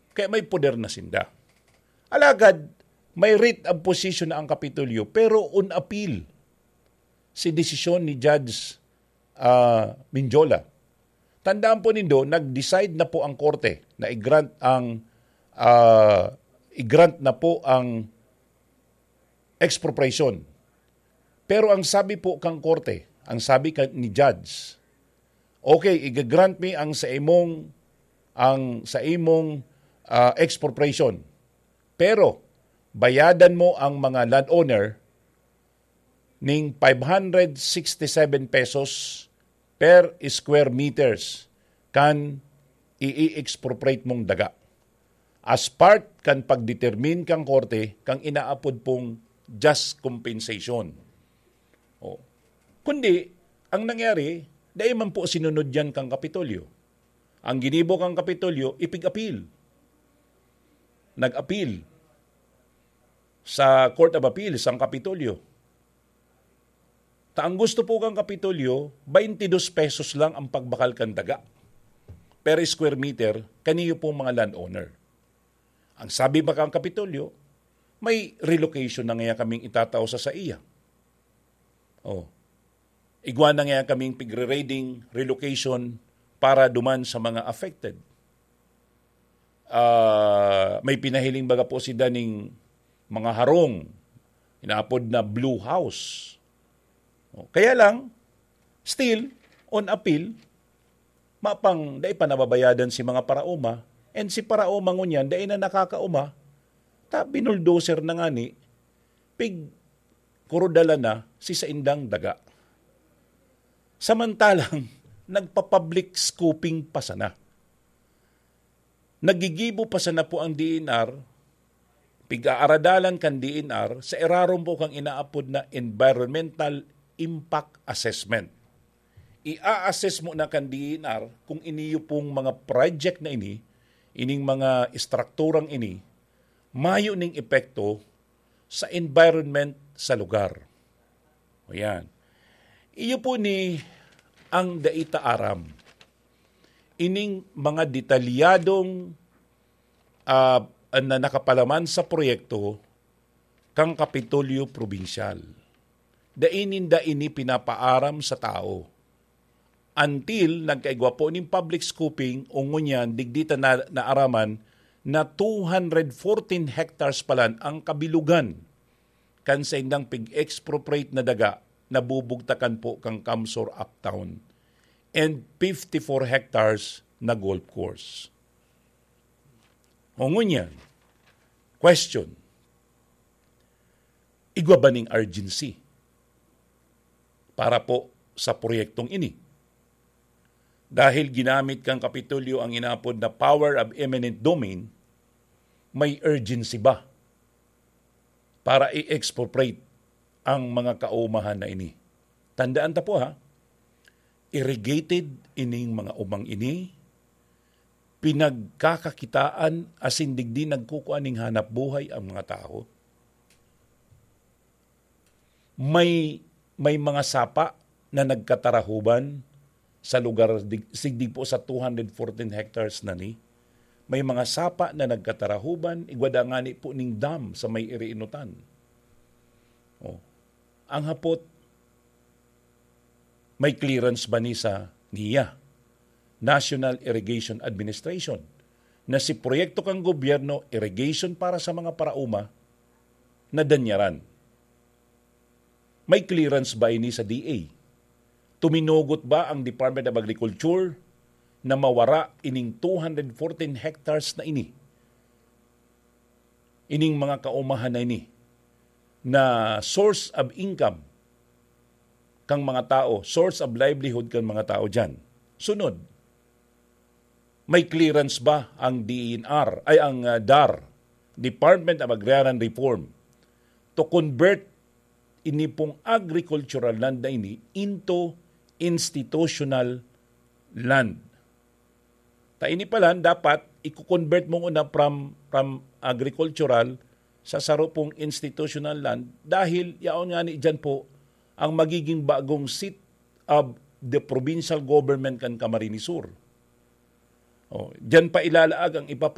Kaya may poder na sinda. Alagad, may writ of position na ang Kapitolyo, pero on appeal si desisyon ni Judge Minjola. Tandaan po nindo, nag-decide na po ang korte na i-grant na po ang expropriation. Pero ang sabi po kang korte, ang sabi ni Judge, okay, i-grant me ang sa imong expropriation. Pero bayadan mo ang mga landowner ning 567 pesos per square meters kan i-expropriate mong daga. As part kan pagdetermine kang korte kang inaapod pong just compensation. Kundi, ang nangyari, dahil man po sinunod yan kang Kapitolyo. Ang ginibo kang Kapitolyo, ipig-appeal. Nag-appeal sa Court of Appeals ang Kapitolyo. Ang gusto po kang Kapitolyo, 22 pesos lang ang pagbakal kang daga per square meter kaniyo pong mga landowner. Ang sabi ba kang Kapitolyo, may relocation na nga kaming itatao sa iya. Igwa na nga kaming pigre-raiding relocation para duman sa mga affected. May pinahiling baga po si daning mga harong, inaapod na Blue House. Kaya lang, still, on appeal, mapang dahil pa nababayadan si mga parauma, and si parauma ngunyan, dahil na nakakauma, binuldoser na nga ni, kurudala na si sa indang daga. Samantalang, nagpa-public scooping pa sana. Nagigibo pa sana po ang DNR, pig-aaradalan kan DNR, sa erarom po kang inaapod na environmental impact assessment. I-assess mo na kan DNR kung iniyo pong mga project na ining mga istrukturang mayo ning epekto sa environment sa lugar. Ayan. Iyo po ni ang daita aram. Ining mga detalyadong na nakapalaman sa proyekto kang Kapitolyo Probinsyal. Dainin pinapaaram sa tao. Until nagkaigwa po ning public scooping, ungunyan, digdita na araman na 214 hectares palan ang kabilugan kan sa indang pig-expropriate na daga na bubugtakan po kang Kamsor Uptown and 54 hectares na golf course. Ngunyan, question, igwa ba ning urgency para po sa proyektong ini? Dahil ginamit kang Kapitolyo ang inapod na power of eminent domain, may urgency ba para i-expropriate ang mga kaumahan na ini? Tandaan ta po irrigated ining mga umang pinagkakakitaan asin digdi nagkukuaning hanap buhay ang mga tao. May mga sapa na nagkatarahuban sa lugar sigdig po sa 214 hectares na ni. May mga sapa na nagkatarahuban, igwada nga ni po ning dam sa may iriinutan. Ang hapot, may clearance ba ni sa NIA, National Irrigation Administration, na si proyekto kang gobyerno, irrigation para sa mga parauma, na danyaran. May clearance ba ini sa DA? Tuminugot ba ang Department of Agriculture na mawara ining 214 hectares na ining mga kaumahan na na source of income kang mga tao, source of livelihood kang mga tao dyan? Sunod, may clearance ba ang DENR, ang DAR, Department of Agrarian Reform, to convert ini pong agricultural land na into institutional land? Ini pala dapat i-convert mo una from agricultural sa saro pong institutional land dahil yaon nga ni dyan po ang magiging bagong seat of the provincial government kan Camarines Sur. Dyan pa ilalaag ang